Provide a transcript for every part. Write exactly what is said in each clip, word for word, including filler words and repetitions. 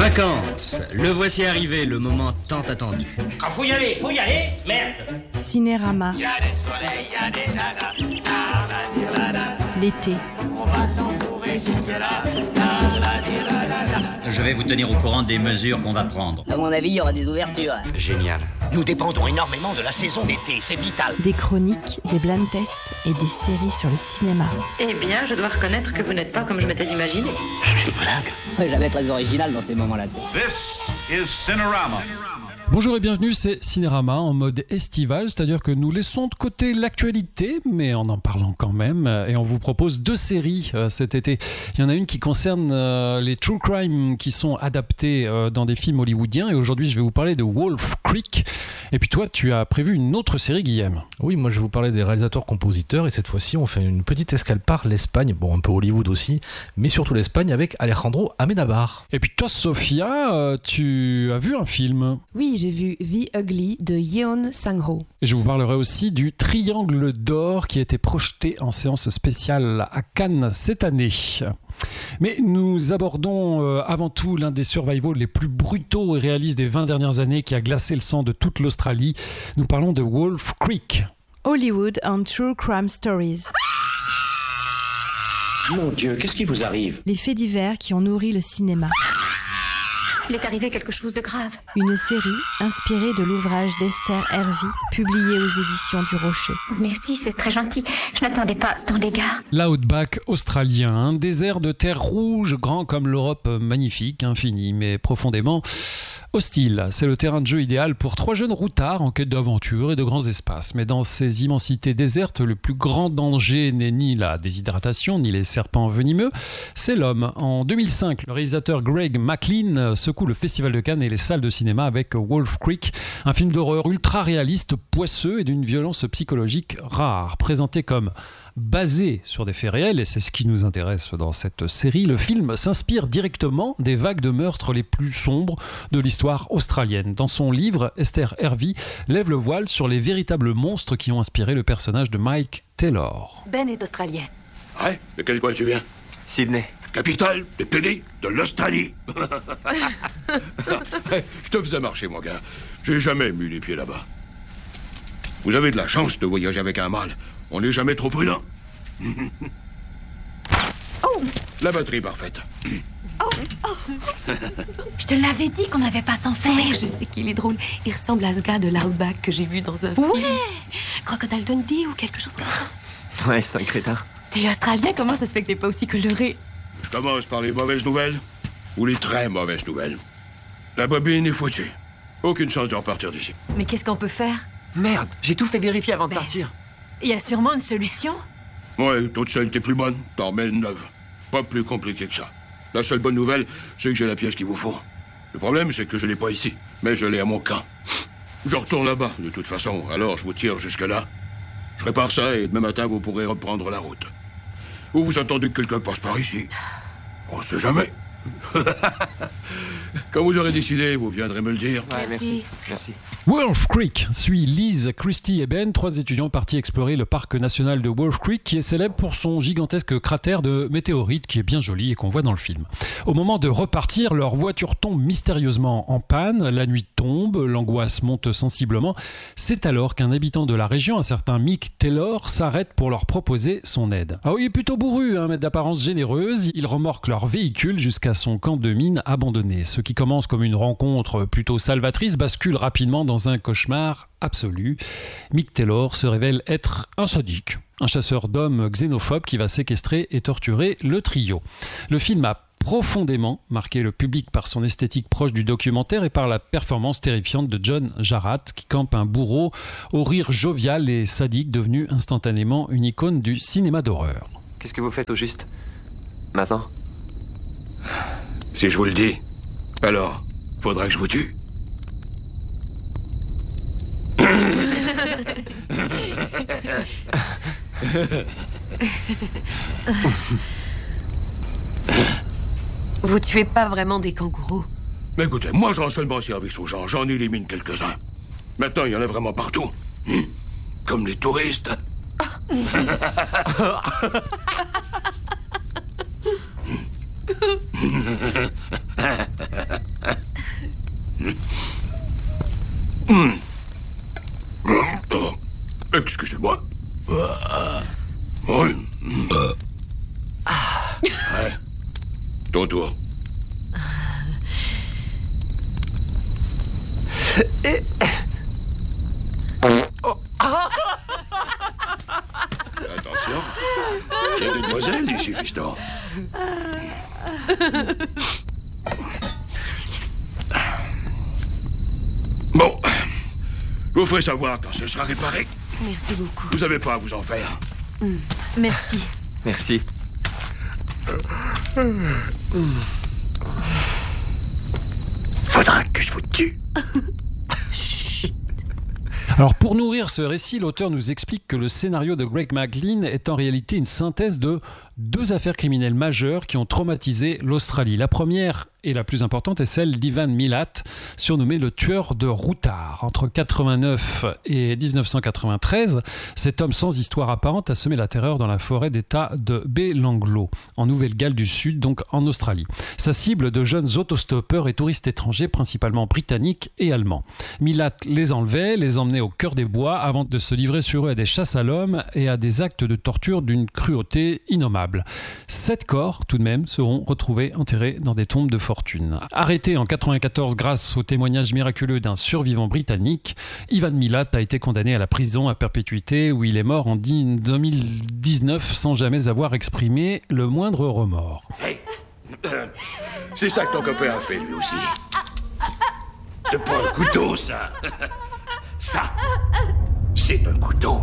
Vacances, le voici arrivé, le moment tant attendu. Quand faut y aller, faut y aller, merde. Cinérama. Y a des soleils, y a des nanas, nanana. L'été. On va s'enfourrer jusque-là, nanana. Je vais vous tenir au courant des mesures qu'on va prendre. À mon avis, il y aura des ouvertures. Génial. Nous dépendons énormément de la saison d'été, c'est vital. Des chroniques, des blind tests et des séries sur le cinéma. Eh bien, je dois reconnaître que vous n'êtes pas comme je m'étais imaginé. C'est blague. Ouais, j'avais très original dans ces moments-là. This is Cinerama. Bonjour et bienvenue, c'est Cinérama en mode estival, c'est-à-dire que nous laissons de côté l'actualité, mais en en parlant quand même, et on vous propose deux séries euh, cet été. Il y en a une qui concerne euh, les true crime qui sont adaptés euh, dans des films hollywoodiens, et aujourd'hui je vais vous parler de Wolf Creek. Et puis toi, tu as prévu une autre série, Guillaume. Oui, moi je vais vous parler des réalisateurs-compositeurs, et cette fois-ci on fait une petite escale par l'Espagne, bon un peu Hollywood aussi, mais surtout l'Espagne avec Alejandro Amenábar. Et puis toi, Sophia, euh, tu as vu un film? Oui, j'ai vu The Ugly de Yeon Sang-ho. Et je vous parlerai aussi du Triangle d'or qui a été projeté en séance spéciale à Cannes cette année. Mais nous abordons euh, avant tout l'un des survivals les plus brutaux et réalistes des vingt dernières années qui a glacé le sang de toute l'Australie. Nous parlons de Wolf Creek. Hollywood and True Crime Stories. Mon Dieu, qu'est-ce qui vous arrive? Les faits divers qui ont nourri le cinéma. Il est arrivé quelque chose de grave. Une série inspirée de l'ouvrage d'Esther Hervey, publié aux éditions du Rocher. Merci, c'est très gentil. Je n'attendais pas tant d'égards. L'outback australien, un désert de terre rouge, grand comme l'Europe magnifique, infini, mais profondément hostile. C'est le terrain de jeu idéal pour trois jeunes routards en quête d'aventure et de grands espaces. Mais dans ces immensités désertes, le plus grand danger n'est ni la déshydratation, ni les serpents venimeux, c'est l'homme. En deux mille cinq, le réalisateur Greg McLean secoue le Festival de Cannes et les salles de cinéma avec Wolf Creek, un film d'horreur ultra réaliste, poisseux et d'une violence psychologique rare. Présenté comme basé sur des faits réels, et c'est ce qui nous intéresse dans cette série, le film s'inspire directement des vagues de meurtres les plus sombres de l'histoire australienne. Dans son livre, Esther Hervey lève le voile sur les véritables monstres qui ont inspiré le personnage de Mike Taylor. Ben est australien. Ouais, de quel coin tu viens? Sydney. Capitale des pays de l'Australie. Je te faisais marcher, mon gars. J'ai jamais mis les pieds là-bas. Vous avez de la chance de voyager avec un mâle. On n'est jamais trop prudent. Oh! La batterie parfaite. Oh! Oh! Je te l'avais dit qu'on n'avait pas s'en faire. Oui, je sais qu'il est drôle. Il ressemble à ce gars de l'Outback que j'ai vu dans un film. Ouais! Crocodile Dundee ou quelque chose comme ça. Ouais, c'est un crétin. T'es australien, comment ça se fait que t'es pas aussi coloré? Je commence par les mauvaises nouvelles ou les très mauvaises nouvelles. La bobine est foutue. Aucune chance de repartir d'ici. Mais qu'est-ce qu'on peut faire? Merde, j'ai tout fait vérifier avant de Ben, partir. Il y a sûrement une solution. Ouais, toute seule, t'es plus bonne. T'en remets une neuve. Pas plus compliqué que ça. La seule bonne nouvelle, c'est que j'ai la pièce qu'il vous faut. Le problème, c'est que je l'ai pas ici, mais je l'ai à mon camp. Je retourne là-bas, de toute façon, alors je vous tire jusque-là. Je répare ça et demain matin, vous pourrez reprendre la route. Ou vous attendez que quelqu'un passe par ici. On sait jamais. Quand vous aurez décidé, vous viendrez me le dire. Ouais, merci. Merci. Wolf Creek suit Liz, Christy et Ben, trois étudiants partis explorer le parc national de Wolf Creek qui est célèbre pour son gigantesque cratère de météorite qui est bien joli et qu'on voit dans le film. Au moment de repartir, leur voiture tombe mystérieusement en panne, la nuit tombe, l'angoisse monte sensiblement. C'est alors qu'un habitant de la région, un certain Mick Taylor, s'arrête pour leur proposer son aide. Ah oui, il est plutôt bourru, hein, mais d'apparence généreuse, il remorque leur véhicule jusqu'à son camp de mine abandonné. Ce qui commence comme une rencontre plutôt salvatrice bascule rapidement dans un cauchemar absolu. Mick Taylor se révèle être un sadique, un chasseur d'hommes xénophobe qui va séquestrer et torturer le trio. Le film a profondément marqué le public par son esthétique proche du documentaire et par la performance terrifiante de John Jarratt qui campe un bourreau au rire jovial et sadique devenu instantanément une icône du cinéma d'horreur. Qu'est-ce que vous faites au juste maintenant? Si je vous le dis, alors, faudra que je vous tue. Vous tuez pas vraiment des kangourous. Mais écoutez, moi je rends seulement service aux gens, j'en élimine quelques-uns. Maintenant, il y en a vraiment partout. Comme les touristes. Excusez-moi. Oui. Ouais. Ton tour. Attention. Il y a des demoiselles ici, fiston. Bon. Je vous ferai savoir quand ce sera réparé. Merci beaucoup. Vous n'avez pas à vous en faire. Mmh. Merci. Merci. Faudra que je vous tue. Alors pour nourrir ce récit, l'auteur nous explique que le scénario de Greg McLean est en réalité une synthèse de deux affaires criminelles majeures qui ont traumatisé l'Australie. La première et la plus importante est celle d'Ivan Milat, surnommé le tueur de routards. Entre quatre-vingt-neuf et dix-neuf cent quatre-vingt-treize, cet homme sans histoire apparente a semé la terreur dans la forêt d'État de Belanglo, en Nouvelle-Galles du Sud, donc en Australie. Sa cible de jeunes autostoppeurs et touristes étrangers, principalement britanniques et allemands. Milat les enlevait, les emmenait au cœur des bois avant de se livrer sur eux à des chasses à l'homme et à des actes de torture d'une cruauté innommable. Sept corps, tout de même, seront retrouvés enterrés dans des tombes de fortune. Arrêté en quatre-vingt-quatorze grâce au témoignage miraculeux d'un survivant britannique, Ivan Milat a été condamné à la prison à perpétuité où il est mort en deux mille dix-neuf sans jamais avoir exprimé le moindre remords. Hey, euh, c'est ça que ton copain a fait lui aussi. C'est pas un couteau, ça. Ça, c'est un couteau.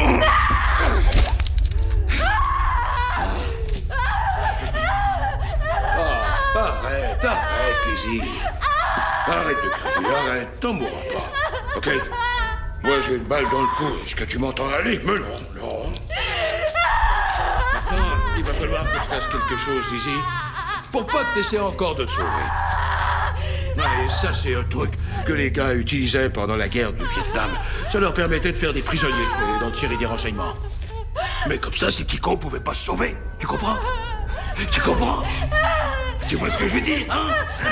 Oh, arrête, arrête, Lizzie. Arrête de crier, arrête, t'en mourras pas. Ok? Moi, j'ai une balle dans le cou. Est-ce que tu m'entends aller? Mais non, non. Maintenant, il va falloir que je fasse quelque chose, Lizzie, pour pas que t'essaies encore de te sauver. Et ça, c'est un truc que les gars utilisaient pendant la guerre du Vietnam. Ça leur permettait de faire des prisonniers et d'en tirer des renseignements. Mais comme ça, ces petits cons pouvaient pas se sauver. Tu comprends? Tu comprends? Tu vois ce que je veux dire, hein?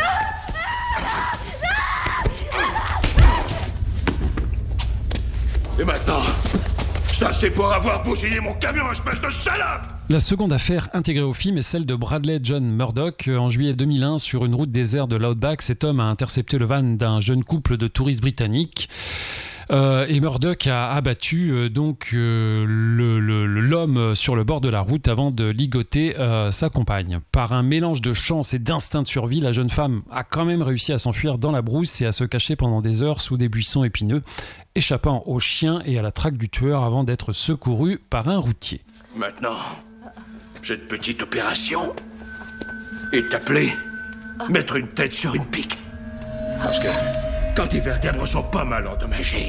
Et maintenant, ça c'est pour avoir bousillé mon camion, espèce de salope! La seconde affaire intégrée au film est celle de Bradley John Murdoch. En juillet deux mille un, sur une route déserte de l'Outback, cet homme a intercepté le van d'un jeune couple de touristes britanniques. Euh, et Murdoch a abattu euh, donc euh, le, le, l'homme sur le bord de la route avant de ligoter euh, sa compagne. Par un mélange de chance et d'instinct de survie, la jeune femme a quand même réussi à s'enfuir dans la brousse et à se cacher pendant des heures sous des buissons épineux, échappant aux chiens et à la traque du tueur avant d'être secourue par un routier. Maintenant, cette petite opération est appelée mettre une tête sur une pique. Parce que quand tes vertèbres sont pas mal endommagées.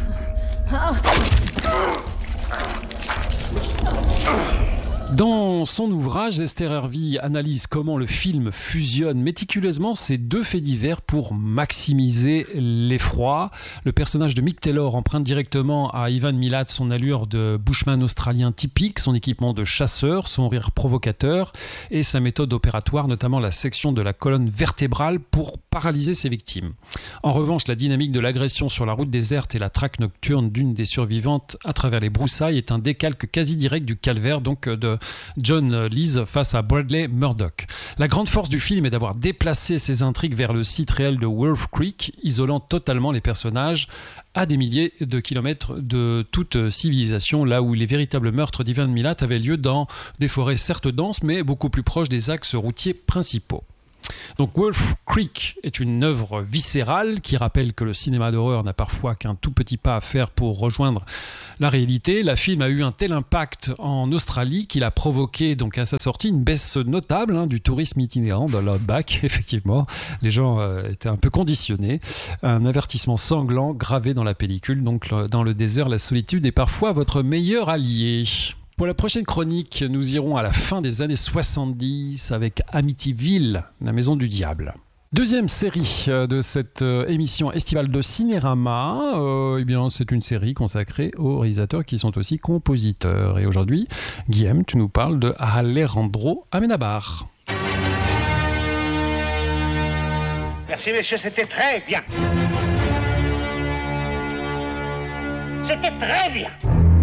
Dans son ouvrage, Esther Hervey analyse comment le film fusionne méticuleusement ces deux faits divers pour maximiser l'effroi. Le personnage de Mick Taylor emprunte directement à Ivan Milat son allure de bushman australien typique, son équipement de chasseur, son rire provocateur et sa méthode opératoire, notamment la section de la colonne vertébrale pour paralyser ses victimes. En revanche, la dynamique de l'agression sur la route déserte et la traque nocturne d'une des survivantes à travers les broussailles est un décalque quasi direct du calvaire donc de John Lees face à Bradley Murdoch. La grande force du film est d'avoir déplacé ses intrigues vers le site réel de Wolf Creek, isolant totalement les personnages à des milliers de kilomètres de toute civilisation, là où les véritables meurtres d'Ivan Milat avaient lieu dans des forêts certes denses, mais beaucoup plus proches des axes routiers principaux. Donc Wolf Creek est une œuvre viscérale qui rappelle que le cinéma d'horreur n'a parfois qu'un tout petit pas à faire pour rejoindre la réalité. La film a eu un tel impact en Australie qu'il a provoqué donc à sa sortie une baisse notable hein, du tourisme itinérant dans l'Outback. Effectivement, les gens euh, étaient un peu conditionnés. Un avertissement sanglant gravé dans la pellicule. Donc dans le désert, la solitude est parfois votre meilleur allié. Pour la prochaine chronique, nous irons à la fin des années soixante-dix avec Amityville, la maison du diable. Deuxième série de cette émission estivale de Cinérama, euh, eh bien, c'est une série consacrée aux réalisateurs qui sont aussi compositeurs. Et aujourd'hui, Guillaume, tu nous parles de Alejandro Amenábar. Merci, messieurs, c'était très bien. C'était très bien.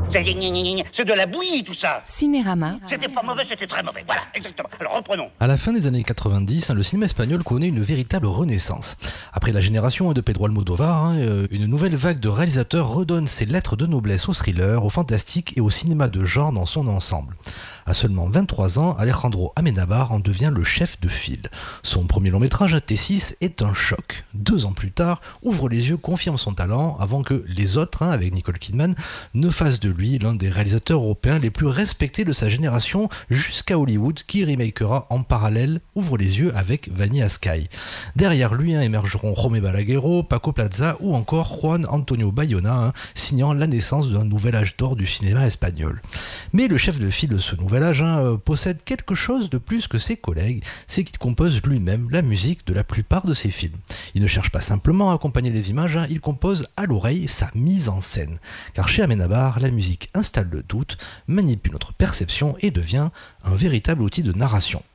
C'est c'est de la bouillie, tout ça. Cinérama. C'était pas mauvais, c'était très mauvais. Voilà, exactement. Alors reprenons. À la fin des années quatre-vingt-dix, le cinéma espagnol connaît une véritable renaissance. Après la génération de Pedro Almodóvar, une nouvelle vague de réalisateurs redonne ses lettres de noblesse au thriller, au fantastique et au cinéma de genre dans son ensemble. À seulement vingt-trois ans, Alejandro Amenábar en devient le chef de file. Son premier long métrage, T six, est un choc. Deux ans plus tard, Ouvre les yeux confirme son talent avant que les autres, hein, avec Nicole Kidman, ne fassent de lui l'un des réalisateurs européens les plus respectés de sa génération jusqu'à Hollywood qui remakera en parallèle Ouvre les yeux avec Vanilla Sky. Derrière lui hein, émergeront José Balagueró, Paco Plaza ou encore Juan Antonio Bayona, hein, signant la naissance d'un nouvel âge d'or du cinéma espagnol. Mais le chef de file de ce nouvel âge hein, possède quelque chose de plus que ses collègues, c'est qu'il compose lui-même la musique de la plupart de ses films. Il ne cherche pas simplement à accompagner les images, hein, il compose à l'oreille sa mise en scène. Car chez Amenábar, la musique installe le doute, manipule notre perception et devient un véritable outil de narration.